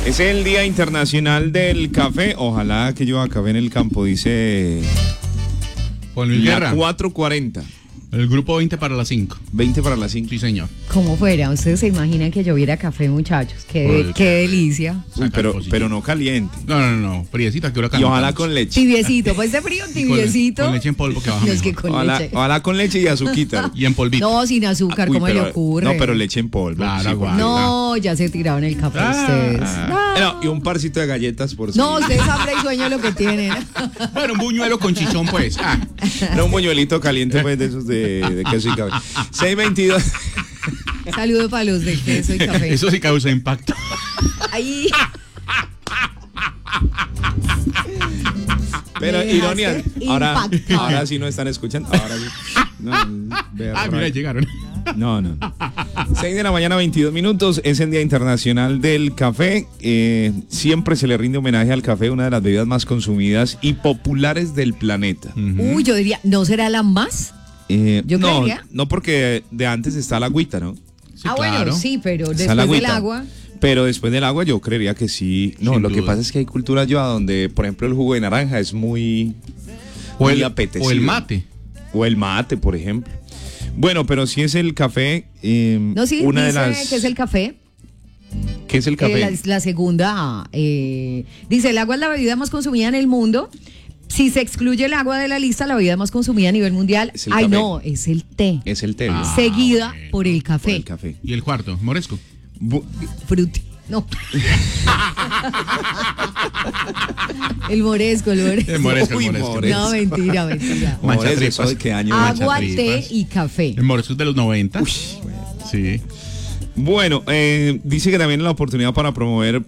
Es el Día Internacional del Café. Ojalá que yo acabé en el campo, dice Juan Luis Guerra. 4:40. El grupo 20 para las 5. 20 para las 5. Sí, señor. ¿Cómo fuera? ¿Ustedes se imaginan que lloviera café, muchachos? Qué delicia. Uy, pero no caliente. No. Friecita, que hora Y ojalá con leche. Tibiecito, pues de frío, tibiecito. Con leche en polvo que baja No, es que mejor. con leche. Ojalá con leche y azuquita. Y en polvito. No, sin azúcar, Uy, ¿cómo pero- le ocurre? No, pero leche en polvo. Claro, sí, aguanta. No, ya se tiraron el café ustedes. No, y un parcito de galletas por si. No, ustedes hambre y sueño lo que tienen. Bueno, un buñuelo con chichón, pues. Era un buñuelito caliente, pues, de esos de queso y café. 6:22. Saludos para los de queso y café. Eso sí causa impacto. Ahí. Pero Me ironía. dejaste Ahora impactada. sí no están escuchando. Ahora sí. No, Mira, llegaron. No. 6 de la mañana, 22 minutos. Es el Día Internacional del Café. Siempre se le rinde homenaje al café, una de las bebidas más consumidas y populares del planeta. Uy, yo diría, ¿no será la más? Yo no, creería. no, porque de antes está la agüita, ¿no? Sí, Bueno, claro. sí, pero Está la después del agüita. agua. Pero después del agua yo creería que sí. No, Sin lo que duda. pasa es que hay culturas ya donde, por ejemplo, el jugo de naranja es muy apetecible. O el mate. O el mate, por ejemplo. Bueno, pero si es el café, No, sí, una dice de las... que es el café. ¿Qué es el café? La segunda, dice, el agua es la bebida más consumida en el mundo. Si se excluye el agua de la lista, la bebida más consumida a nivel mundial, Es el ay café. no, es el té. Es el té. Seguida bueno. por el Por café. el café. Y el cuarto, moresco. Fruti. No. El moresco. El moresco, Uy, el moresco. moresco. No, mentira. Mancha Mores, tripas. ¿eso de qué año? Agua, té tripas. y café. El moresco es de los 90. Sí. Bueno, dice que también la oportunidad para promover